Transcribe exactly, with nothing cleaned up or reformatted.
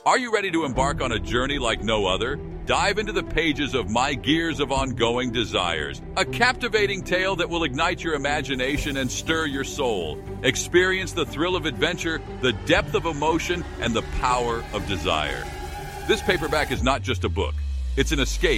Are you ready to embark on a journey like no other? Dive into the pages of My Gears of Ongoing Desires, a captivating tale that will ignite your imagination and stir your soul. Experience the thrill of adventure, the depth of emotion, and the power of desire. This paperback is not just a book. It's an escape